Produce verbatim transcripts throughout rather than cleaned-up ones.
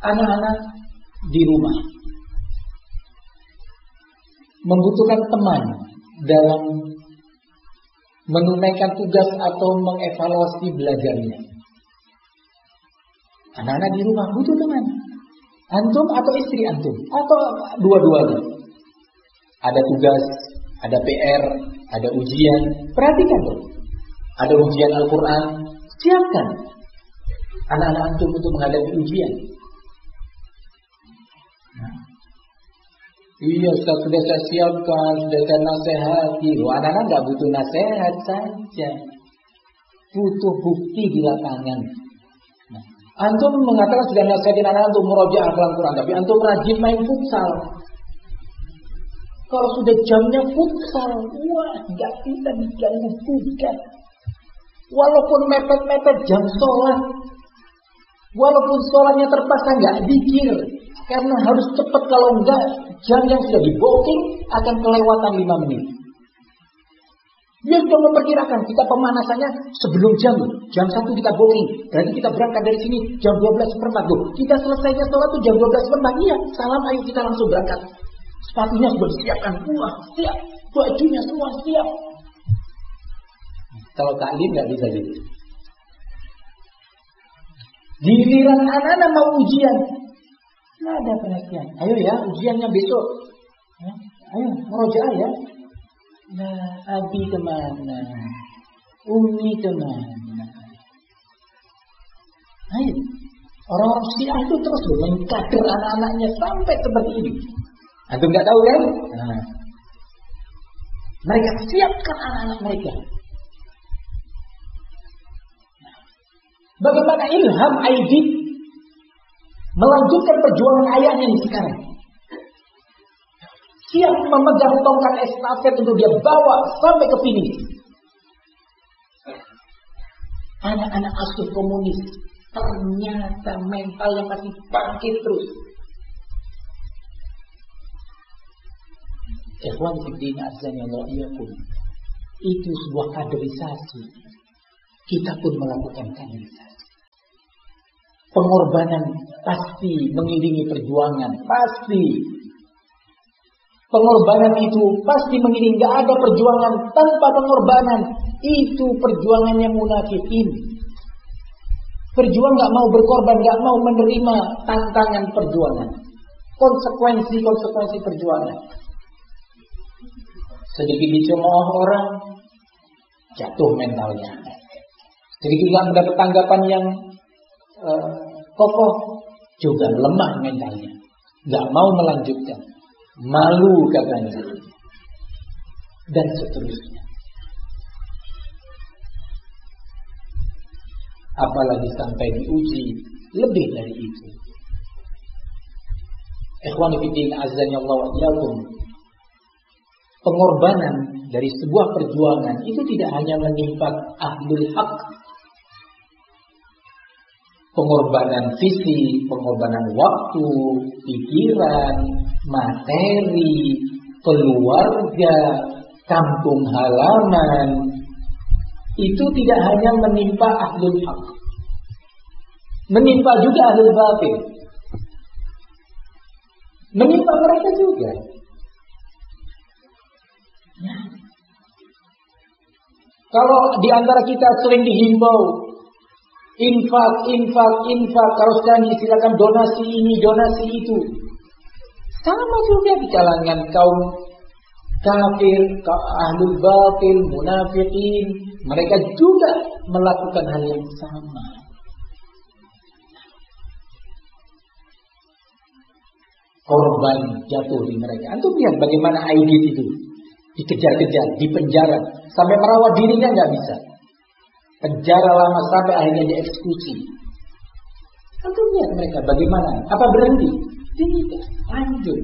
anak-anak di rumah membutuhkan teman dalam menunaikan tugas atau mengevaluasi belajarnya. Anak-anak di rumah butuh teman. Antum atau istri antum atau dua-duanya. Ada tugas, ada P R, ada ujian. Perhatikan tuh. Ada ujian Al-Quran, siapkan anak-anak antum untuk menghadapi ujian. Nah. Iya, Ustaz, sudah saya siapkan, sudah saya nasihati. Loh, anak-anak nggak butuh nasihat saja, butuh bukti di lapangan. Nah, antum mengatakan sudah nasihatin anak antum murojaah Al-Quran, tapi antum rajin main futsal. Kalau sudah jamnya futsal, wah, nggak bisa diganggu gugat. Walaupun mepet-mepet jam sholat, walaupun sholatnya terpaksa nggak dikir, karena harus cepat, kalau enggak jam yang sudah di booking akan kelewatan lima menit. Dia sudah memperkirakan kita pemanasannya sebelum jam jam satu kita booking, berarti kita berangkat dari sini jam dua belas seperempat. Loh, kita selesainya sholat tuh jam dua belas seperempat. Iya, salam, ayo kita langsung berangkat. Sepatunya sudah disiapkan, wah siap, bajunya semua siap. Kalau taklim nggak bisa gitu. Giliran anak-anak mau ujian, nggak ada perhatian. Ayo ya, ujiannya besok. Ya, ayo, murojaah ya. Nah, Abi kemana? Umi kemana? Ayo. Orang-orang Syiah itu terus mengkader anak-anaknya sampai seperti ini. Antum nggak tahu kan? Nah, mereka siapkan anak-anak mereka. Bagaimana Ilham Aidit melanjutkan perjuangan ayahnya ini sekarang? Siap memegang tongkat estafet untuk dia bawa sampai ke finish. Anak-anak asuh komunis ternyata mentalnya masih bangkit terus. Ikhwan fiddin azan ya Allah, iya pun itu sebuah kaderisasi. Kita pun melakukan kaderisasi. Pengorbanan pasti mengiringi perjuangan, pasti. Pengorbanan itu pasti mengiringi. Gak ada perjuangan tanpa pengorbanan. Itu perjuangannya munafikin. Berjuang gak mau berkorban, gak mau menerima tantangan perjuangan, konsekuensi-konsekuensi perjuangan. Sedikit dicemooh orang, jatuh mentalnya. Sedikit gak mendapat tanggapan yang uh, kokoh, juga lemah mentalnya. Gak mau melanjutkan, malu katanya, dan seterusnya. Apalagi sampai diuji lebih dari itu. Ikhwani fiddin azza Allah wa iyyakum. Pengorbanan dari sebuah perjuangan itu tidak hanya menimpa ahlul haq. Pengorbanan fisik, pengorbanan waktu, pikiran, materi, keluarga, kampung halaman, itu tidak hanya menimpa ahlul haq, menimpa juga ahlul batil, menimpa mereka juga. Ya. Kalau di antara kita sering dihimbau infak, infak, infak, kalau sekarang disilakan donasi ini, donasi itu, sama juga di kalangan kaum kafir, ahlul batil, munafikin, mereka juga melakukan hal yang sama. Korban jatuh di mereka. Antum lihat bagaimana Aidit itu dikejar-kejar, dipenjara, sampai merawat dirinya nggak bisa. Penjara lama sampai akhirnya dieksekusi. Antum lihat mereka bagaimana? Apa berhenti? Tidak, lanjut.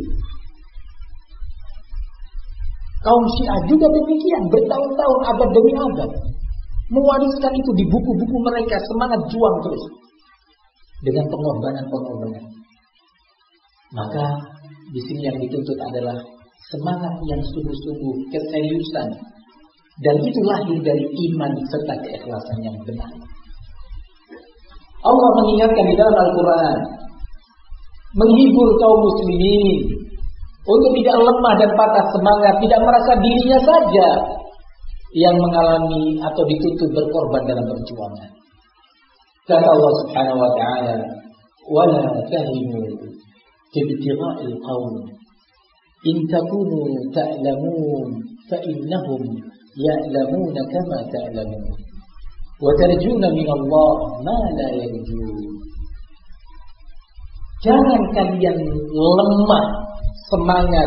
Kaum Syiah juga demikian, bertahun-tahun, abad demi abad, mewariskan itu di buku-buku mereka, semangat juang terus dengan pengorbanan-pengorbanan. Maka di sini yang dituntut adalah semangat yang sungguh-sungguh, keseriusan, dan itu lahir dari iman serta keikhlasan yang benar. Allah mengingatkan di dalam Al-Quran, menghibur kaum muslimin untuk tidak lemah dan patah semangat, tidak merasa dirinya saja yang mengalami atau dituntut berkorban dalam perjuangan. Kata Allah Subhanahu wa taala, "Wala tahinu fi ibtigha'il qaum in takunu ta'lamun fa innahum ya'lamuna kama ta'lamun wa tarjuna min Allah ma la yarjun." Jangan kalian lemah semangat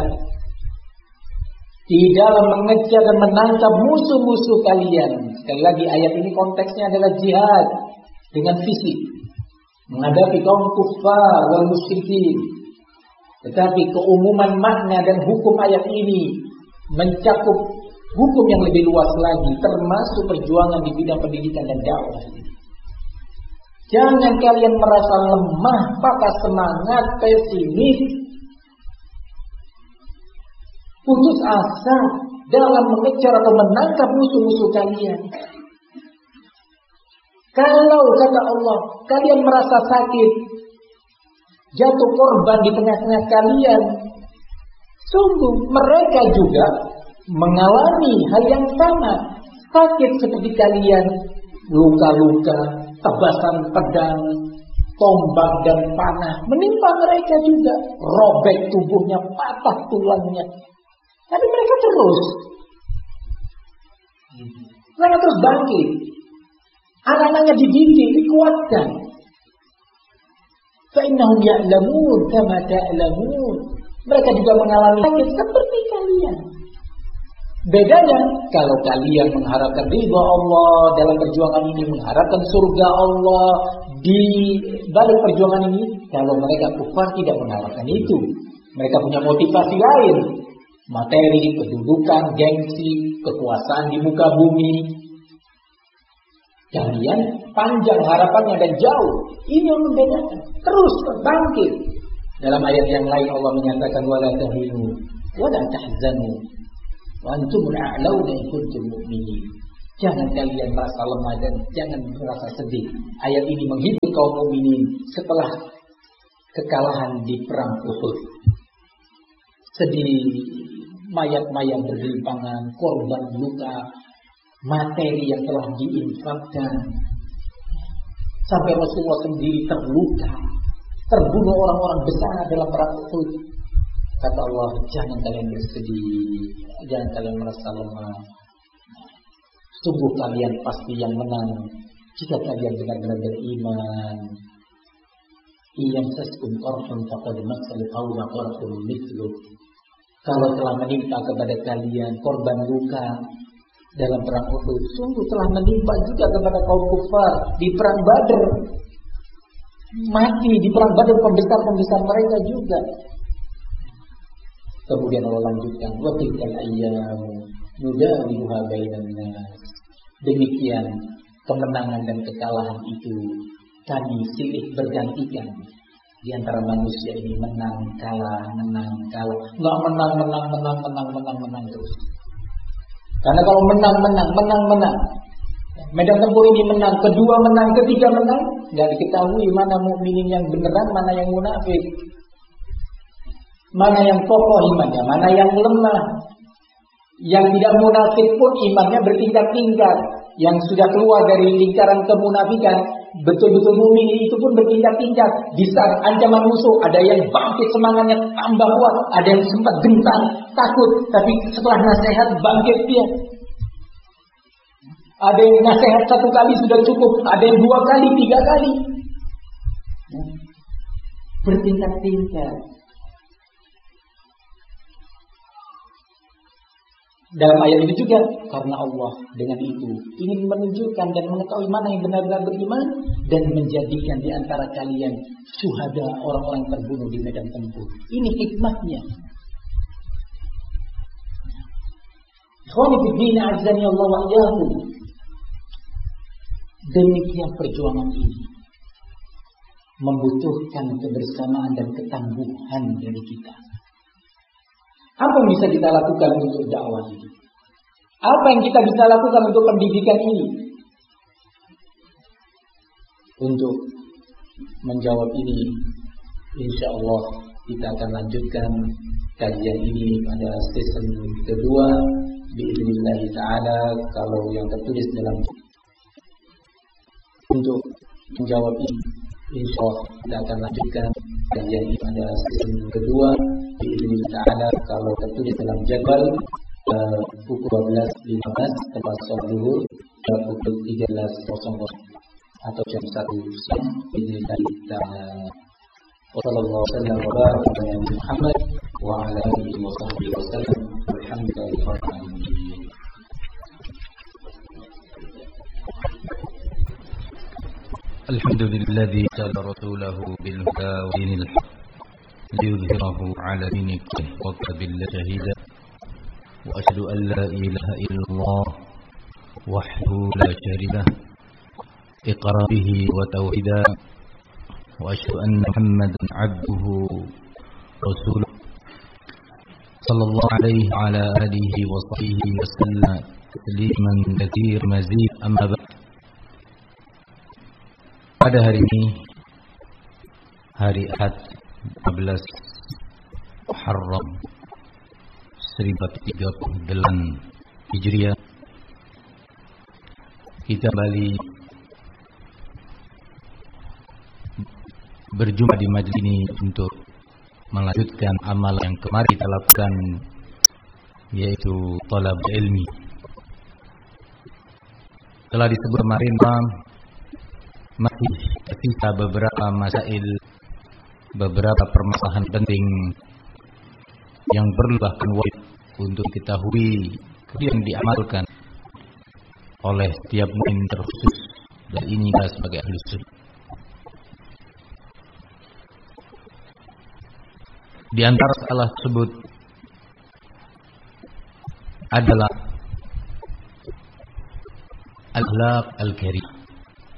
di dalam mengejar dan menangkap musuh-musuh kalian. Sekali lagi ayat ini konteksnya adalah jihad dengan fisik, menghadapi kaum kuffar wal musyrikin. Tetapi keumuman makna dan hukum ayat ini mencakup hukum yang lebih luas lagi, termasuk perjuangan di bidang pendidikan dan dakwah. Jangan kalian merasa lemah, patah semangat, pesimis, putus asa dalam mengejar atau menangkap musuh-musuh kalian. Kalau kata Allah, kalian merasa sakit, jatuh korban di tengah-tengah kalian, sungguh mereka juga mengalami hal yang sama, sakit seperti kalian, luka-luka, tebasan pedang, tombak dan panah menimpa mereka juga, robek tubuhnya, patah tulangnya. Tapi mereka terus, mereka terus bangkit. Anak-anaknya dididik, dikuatkan. Fa'innahum ya'lamun kama ta'lamun. Mereka juga mengalami sakit seperti kalian. Bedanya, kalau kalian mengharapkan ridha Allah dalam perjuangan ini, mengharapkan surga Allah di balik perjuangan ini, kalau mereka kufar tidak mengharapkan itu. Mereka punya motivasi lain. Materi, kedudukan, gengsi, kekuasaan di muka bumi. Kalian panjang harapannya dan jauh. Ini yang membedakan. Terus bangkit. Dalam ayat yang lain Allah menyatakan wala tahinu wala tahzanu wa antumul a'launa in kuntum mu'minin. Jangan kalian merasa lemah dan jangan merasa sedih. Ayat ini menghibur kaum mukminin setelah kekalahan di perang Uhud. Sedih, mayat-mayat bergelimpangan, korban luka, materi yang telah diinfakkan, sampai Rasulullah sendiri terluka, terbunuh orang-orang besar dalam perang Uhud. Kata Allah, jangan kalian bersedih, jangan kalian merasa lemah. Sungguh kalian pasti yang menang jika kalian benar-benar beriman. Iyam saskum qarhun faqad massal qauma qarhun mithlu. Kalau telah menimpa kepada kalian korban luka dalam perang Uhud, sungguh telah menimpa juga kepada kaum kufar di perang Badar. Mati di perang Badar pembesar-pembesar mereka juga. Kemudian Allah lanjutkan, wa tilkal ayyam nudawiluha bainan nas. Demikian kemenangan dan kekalahan itu kami silih bergantikan di antara manusia ini, menang kalah menang kalah, enggak menang menang menang menang menang menang terus. Karena kalau menang menang menang menang, medan tempur ini menang, kedua menang, ketiga menang, enggak diketahui mana mukminin yang beneran, mana yang munafik, mana yang kokoh imannya, mana yang lemah. Yang tidak munafik pun imannya bertingkat-tingkat. Yang sudah keluar dari lingkaran kemunafikan, betul-betul mukmin itu pun bertingkat-tingkat. Di saat ancaman musuh, ada yang bangkit semangatnya tambah kuat, ada yang sempat gentar, takut, tapi setelah nasihat bangkit dia. Ada yang nasihat satu kali sudah cukup, ada yang dua kali, tiga kali. Bertingkat-tingkat. Dalam ayat itu juga, karena Allah dengan itu ingin menunjukkan dan mengetahui mana yang benar-benar beriman dan menjadikan di antara kalian syuhada, orang-orang terbunuh di medan tempur. Ini hikmahnya. Ikhwani fi din, azzani Allah wa iyyakum. Demikian perjuangan ini membutuhkan kebersamaan dan ketangguhan dari kita. Apa yang bisa kita lakukan untuk dakwah ini? Apa yang kita bisa lakukan untuk pendidikan ini? Untuk menjawab ini, Insya Allah kita akan lanjutkan kajian ini pada season kedua biidznillah taala. Kalau yang tertulis dalam untuk menjawab ini, insya Allah kita akan lanjutkan kajian ini pada season kedua biidznillah taala. Kalau tertulis dalam jadwal uh, pukul dua belas lima belas tempat sholat zuhur, pukul tiga belas atau jam satu siang biidznillah taala. Wassallallahu wasallam wa baraka ala nabi Muhammad wa ala alihi wa sahbihi wasallam. Alhamdulillahi rabbil alamin. Alhamdulilladzi arsala rasulahu bil huda wa dinil haqq liyudhhirahu ala dini kullihi wa kafa billahi shahida. Wa asyhadu an la ilaha illallah wahdahu la syarika lahu iqrar bihi wa tauhidan. وأشهد أن محمدا عبده رسوله صلى الله عليه وعلى آله وصحبه وسلم تسليما كثيرا مزيد. أما بعد, pada hari ini hari Ahad lima belas Muharram seribu empat ratus tiga puluh delapan Hijriah, kita kembali berjumpa di majelis ini untuk melanjutkan amal yang kemarin kita lakukan, yaitu thalab ilmi. Telah disebut kemarin, masih tersisa beberapa masail, beberapa permasalahan penting yang perlu bahkan wajib untuk diketahui kemudian diamalkan oleh setiap mukmin terkhusus, dan ini kita sebagai ahli sunnah. Di antara salah tersebut adalah al-akhlaq al-karim,